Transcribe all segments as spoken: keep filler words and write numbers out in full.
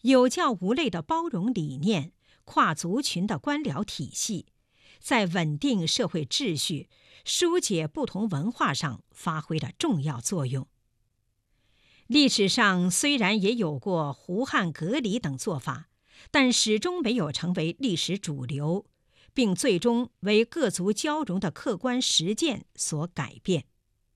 有教无类的包容理念、跨族群的官僚体系，在稳定社会秩序、疏解不同文化上发挥了重要作用。历史上虽然也有过胡汉隔离等做法，但始终没有成为历史主流，并最终为各族交融的客观实践所改变。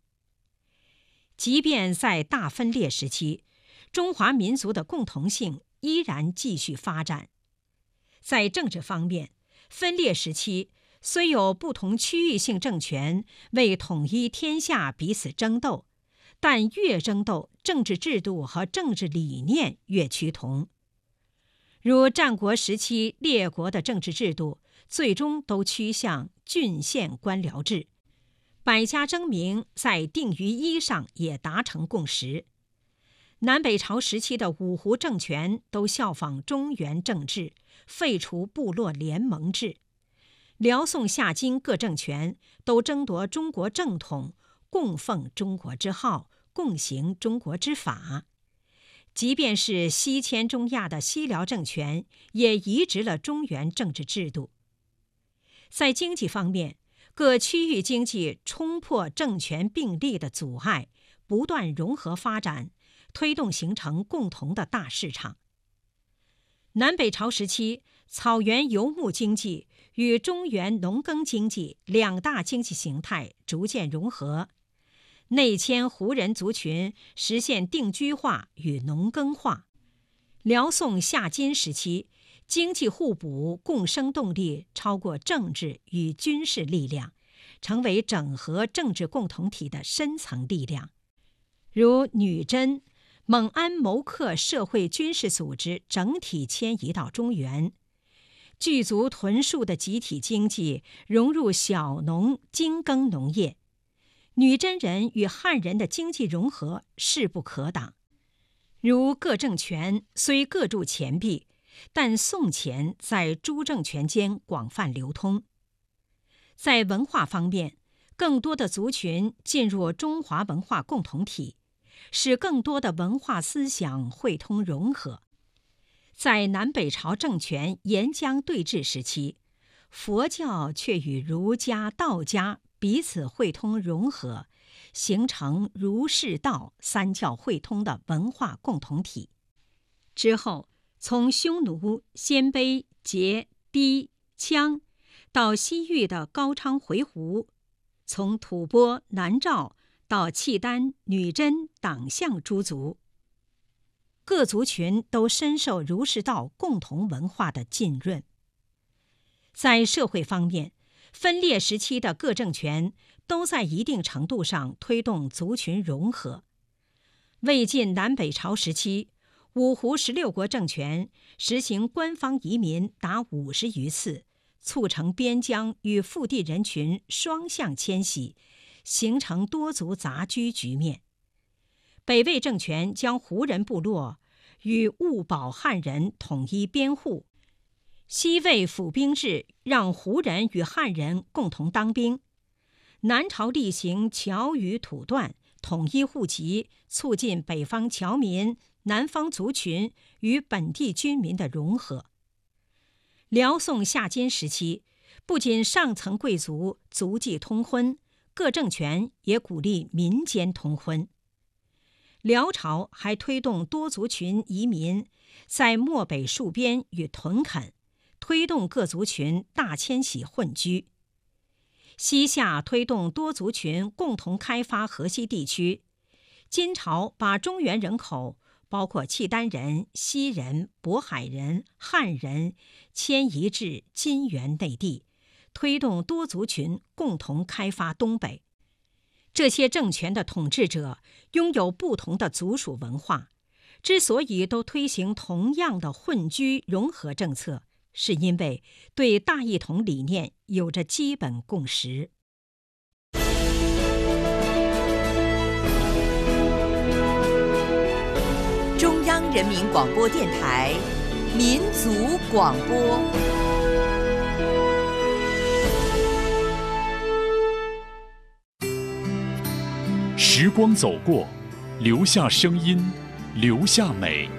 即便在大分裂时期，中华民族的共同性依然继续发展。在政治方面，分裂时期虽有不同区域性政权为统一天下彼此争斗，但越争斗，政治制度和政治理念越趋同。如战国时期列国的政治制度最终都趋向郡县官僚制，百家争鸣在定于一上也达成共识。南北朝时期的五胡政权都效仿中原政治，废除部落联盟制。辽宋夏金各政权都争夺中国正统，供奉中国之号，共行中国之法。即便是西迁中亚的西辽政权，也移植了中原政治制度。在经济方面，各区域经济冲破政权并立的阻碍，不断融合发展，推动形成共同的大市场。南北朝时期，草原游牧经济与中原农耕经济两大经济形态逐渐融合，内迁胡人族群实现定居化与农耕化。辽宋夏金时期，经济互补共生动力超过政治与军事力量，成为整合政治共同体的深层力量。如女真、蒙安谋克社会军事组织整体迁移到中原，聚族屯戍的集体经济融入小农精耕农业，女真人与汉人的经济融合势不可挡。如各政权虽各铸钱币，但宋钱在诸政权间广泛流通。在文化方面，更多的族群进入中华文化共同体，使更多的文化思想汇通融合。在南北朝政权沿江对峙时期，佛教却与儒家、道家彼此汇通融合，形成儒释道三教汇通的文化共同体。之后，从匈奴、鲜卑、羯、氐、羌到西域的高昌、回鹘，从吐蕃、南诏到契丹、女真、党项诸族，各族群都深受儒释道共同文化的浸润。在社会方面，分裂时期的各政权都在一定程度上推动族群融合。魏晋南北朝时期，五胡十六国政权实行官方移民达五十余次，促成边疆与腹地人群双向迁徙，形成多族杂居局面。北魏政权将胡人部落与兀保汉人统一编户，西魏府兵制让胡人与汉人共同当兵。南朝厉行侨语土断，统一户籍，促进北方侨民、南方族群与本地居民的融合。辽宋夏金时期，不仅上层贵族族际通婚，各政权也鼓励民间通婚。辽朝还推动多族群移民，在漠北戍边与屯垦，推动各族群大迁徙混居。西夏推动多族群共同开发河西地区。金朝把中原人口，包括契丹人、西人、渤海人、汉人，迁移至金元内地，推动多族群共同开发东北。这些政权的统治者拥有不同的族属文化，之所以都推行同样的混居融合政策，是因为对大一统理念有着基本共识。 中央人民广播电台民族广播。 时光走过，留下声音，留下美，